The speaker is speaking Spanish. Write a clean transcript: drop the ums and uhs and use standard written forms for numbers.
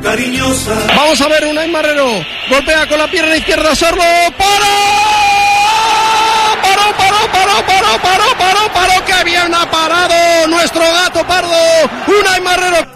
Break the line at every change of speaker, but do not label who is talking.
cariñosa.
Vamos a ver, Unai Marrero golpea con la pierna izquierda, Sorlo, paró, que bien ha parado nuestro gato pardo, Unai Marrero.